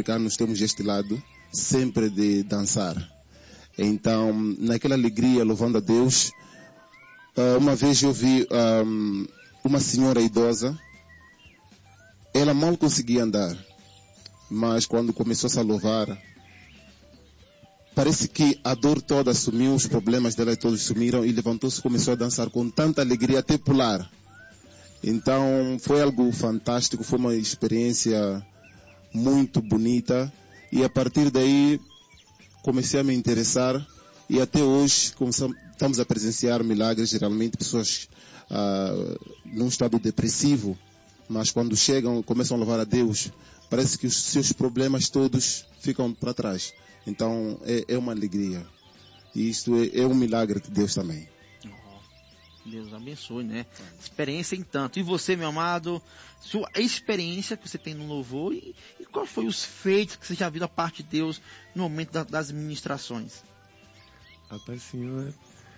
africanos temos este lado sempre de dançar. Então, naquela alegria, louvando a Deus, uma vez eu vi uma senhora idosa, ela mal conseguia andar, mas quando começou-se a louvar, parece que a dor toda sumiu, os problemas dela todos sumiram e levantou-se e começou a dançar com tanta alegria, até pular. Então foi algo fantástico, foi uma experiência muito bonita e a partir daí comecei a me interessar e até hoje estamos a presenciar milagres, geralmente pessoas num estado depressivo, mas quando chegam, começam a louvar a Deus, parece que os seus problemas todos ficam para trás. Então é uma alegria. E isto é um milagre de Deus também. Deus abençoe, né? Experiência em tanto. E você, meu amado, sua experiência que você tem no louvor e qual foi os feitos que você já viu da parte de Deus no momento das ministrações? A paz, Senhor,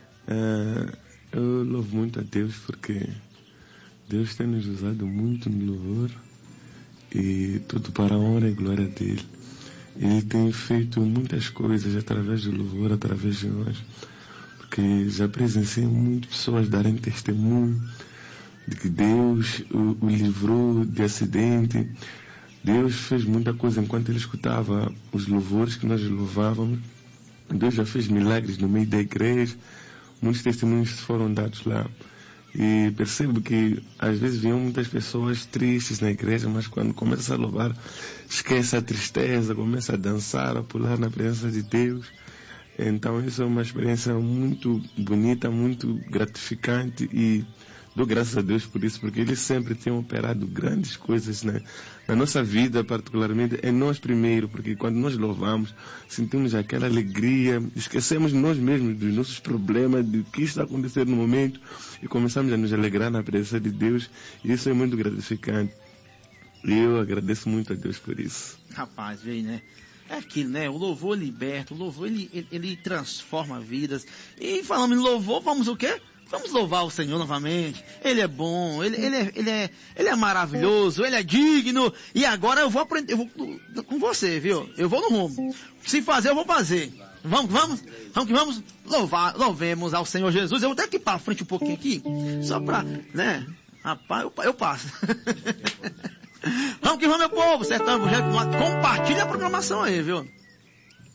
eu louvo muito a Deus porque Deus tem nos usado muito no louvor e tudo para a honra e glória dele. Ele tem feito muitas coisas através do louvor, através de nós, porque já presenciei muitas pessoas darem testemunho de que Deus o livrou de acidente. Deus fez muita coisa enquanto ele escutava os louvores que nós louvávamos. Deus já fez milagres no meio da igreja, muitos testemunhos foram dados lá. E percebo que às vezes vinham muitas pessoas tristes na igreja, mas quando começa a louvar, esquece a tristeza, começa a dançar, a pular na presença de Deus. Então isso é uma experiência muito bonita, muito gratificante e dou graças a Deus por isso, porque Ele sempre tem operado grandes coisas na nossa vida, particularmente em nós primeiro, porque quando nós louvamos, sentimos aquela alegria, esquecemos nós mesmos dos nossos problemas, do que está acontecendo no momento e começamos a nos alegrar na presença de Deus e isso é muito gratificante. E eu agradeço muito a Deus por isso. Rapaz, veio, né? É aquilo, né? O louvor liberta, o louvor ele transforma vidas. E falando em louvor, vamos o quê? Vamos louvar o Senhor novamente. Ele é bom, ele é maravilhoso, ele é digno. E agora eu vou aprender, eu vou com você, viu? Eu vou no rumo. Se fazer, eu vou fazer. Vamos louvar, louvemos ao Senhor Jesus. Eu vou até aqui para frente um pouquinho aqui, só para, né? Rapaz, eu passo. Vamos que vamos, meu povo. Sertão Evangélico, compartilha a programação aí, viu?